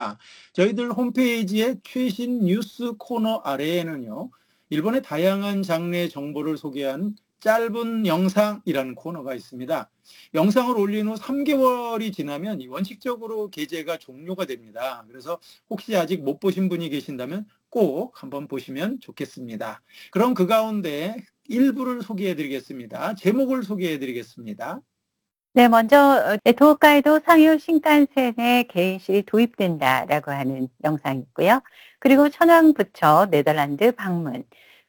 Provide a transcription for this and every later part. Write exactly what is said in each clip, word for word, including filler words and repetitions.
있습니다. 저희들 홈페이지의 최신 뉴스 코너 아래에는요, 일본의 다양한 장르의 정보를 소개하는 짧은 영상이라는 코너가 있습니다. 영상을 올린 후 삼 개월이 지나면 원칙적으로 게재가 종료가 됩니다. 그래서 혹시 아직 못 보신 분이 계신다면 꼭 한번 보시면 좋겠습니다. 그럼 그 가운데 일부를 소개해 드리겠습니다. 제목을 소개해 드리겠습니다. 네, 먼저 어, 도호카이도 상요 신칸센에 개인실이 도입된다라고 하는 영상이 있고요. 그리고 천황 부처 네덜란드 방문,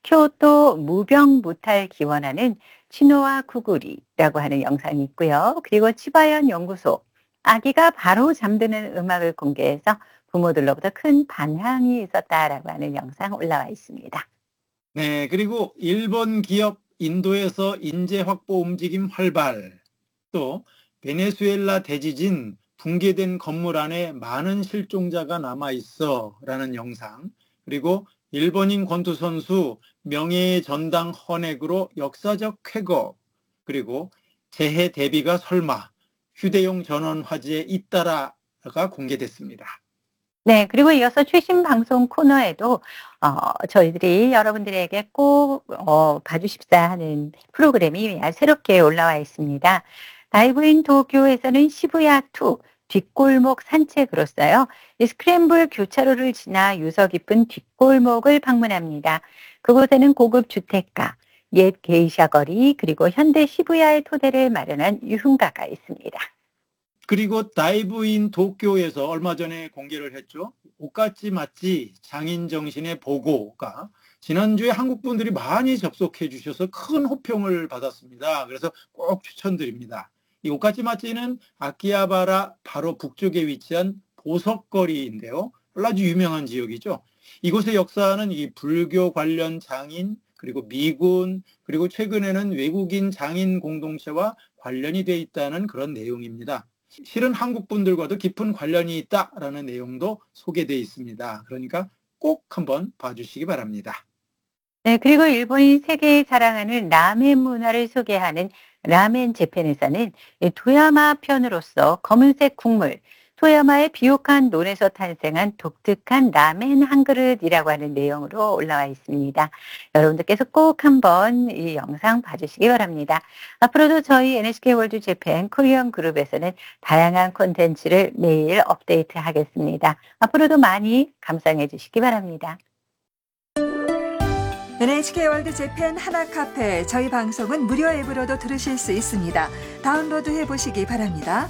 교토 무병무탈 기원하는 치노와 쿠구리라고 하는 영상이 있고요. 그리고 치바현 연구소, 아기가 바로 잠드는 음악을 공개해서 부모들로부터 큰 반향이 있었다라고 하는 영상 올라와 있습니다. 네, 그리고 일본 기업 인도에서 인재 확보 움직임 활발, 또 베네수엘라 대지진 붕괴된 건물 안에 많은 실종자가 남아있어 라는 영상, 그리고 일본인 권투 선수 명예의 전당 헌액으로 역사적 쾌거, 그리고 재해 대비가 설마 휴대용 전원 화재에 잇따라가 공개됐습니다. 네. 그리고 이어서 최신 방송 코너에도 어 저희들이 여러분들에게 꼭 어 봐주십사 하는 프로그램이 아주 새롭게 올라와 있습니다. 다이브인 도쿄에서는 시부야 투 뒷골목 산책으로서요. 이 스크램블 교차로를 지나 유서 깊은 뒷골목을 방문합니다. 그곳에는 고급 주택가, 옛 게이샤 거리, 그리고 현대 시부야의 토대를 마련한 유흥가가 있습니다. 그리고 다이브인 도쿄에서 얼마 전에 공개를 했죠. 옷가지 맞지 장인 정신의 보고가 지난주에 한국 분들이 많이 접속해 주셔서 큰 호평을 받았습니다. 그래서 꼭 추천드립니다. 이 옷가지 맛지는 아키하바라 바로 북쪽에 위치한 보석거리인데요. 아주 유명한 지역이죠. 이곳의 역사는 이 불교 관련 장인, 그리고 미군, 그리고 최근에는 외국인 장인 공동체와 관련이 돼 있다는 그런 내용입니다. 실은 한국 분들과도 깊은 관련이 있다라는 내용도 소개되어 있습니다. 그러니까 꼭 한번 봐주시기 바랍니다. 네, 그리고 일본이 세계에 자랑하는 라멘 문화를 소개하는 라멘 재팬에서는 이 도야마 편으로서 검은색 국물, 토야마의 비옥한 논에서 탄생한 독특한 라멘 한 그릇이라고 하는 내용으로 올라와 있습니다. 여러분들께서 꼭 한번 이 영상 봐주시기 바랍니다. 앞으로도 저희 엔에이치케이 월드 재팬 코리안 그룹에서는 다양한 콘텐츠를 매일 업데이트 하겠습니다. 앞으로도 많이 감상해 주시기 바랍니다. 엔에이치케이 월드 재팬 하나카페, 저희 방송은 무료 앱으로도 들으실 수 있습니다. 다운로드 해보시기 바랍니다.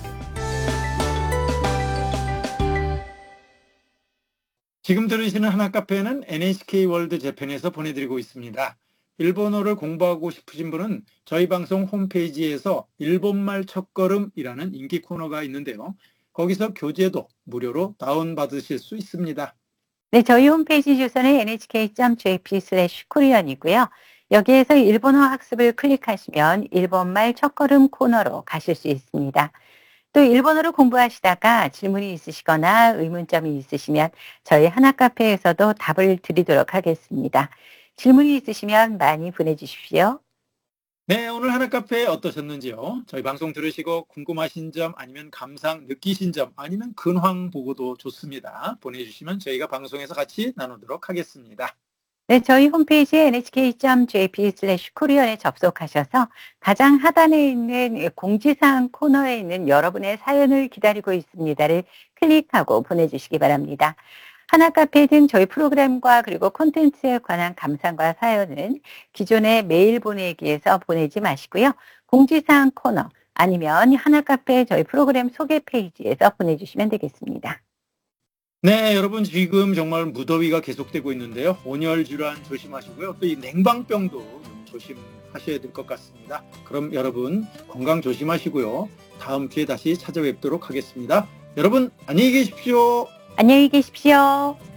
지금 들으시는 하나카페는 엔에이치케이 월드 재팬에서 보내드리고 있습니다. 일본어를 공부하고 싶으신 분은 저희 방송 홈페이지에서 일본말 첫걸음이라는 인기 코너가 있는데요. 거기서 교재도 무료로 다운받으실 수 있습니다. 네, 저희 홈페이지 주소는 엔에이치케이 닷 제이피 슬래시 코리안이고요. 여기에서 일본어 학습을 클릭하시면 일본말 첫걸음 코너로 가실 수 있습니다. 또 일본어를 공부하시다가 질문이 있으시거나 의문점이 있으시면 저희 하나카페에서도 답을 드리도록 하겠습니다. 질문이 있으시면 많이 보내주십시오. 네, 오늘 하나카페 어떠셨는지요? 저희 방송 들으시고 궁금하신 점, 아니면 감상 느끼신 점, 아니면 근황 보고도 좋습니다. 보내주시면 저희가 방송에서 같이 나누도록 하겠습니다. 네, 저희 홈페이지 엔에이치케이 닷 제이피 슬래시 코리안에 접속하셔서 가장 하단에 있는 공지사항 코너에 있는 여러분의 사연을 기다리고 있습니다를 클릭하고 보내주시기 바랍니다. 하나카페 등 저희 프로그램과 그리고 콘텐츠에 관한 감상과 사연은 기존의 메일 보내기에서 보내지 마시고요. 공지사항 코너 아니면 하나카페 저희 프로그램 소개 페이지에서 보내주시면 되겠습니다. 네, 여러분 지금 정말 무더위가 계속되고 있는데요. 온열 질환 조심하시고요. 또 이 냉방병도 좀 조심하셔야 될 것 같습니다. 그럼 여러분 건강 조심하시고요. 다음 주에 다시 찾아뵙도록 하겠습니다. 여러분 안녕히 계십시오. 안녕히 계십시오.